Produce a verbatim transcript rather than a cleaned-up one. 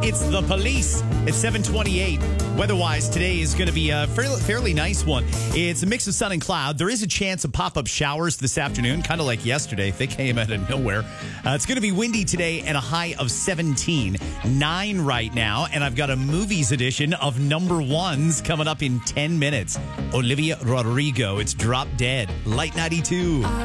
It's The Police. It's seven twenty-eight. Weather-wise, today is going to be a fairly, fairly nice one. It's a mix of sun and cloud. There is a chance of pop-up showers this afternoon, kind of like yesterday. They came out of nowhere. Uh, it's going to be windy today and a high of seventeen. Nine right now, and I've got a movies edition of Number Ones coming up in ten minutes. Olivia Rodrigo. It's Drop Dead. Light ninety-two.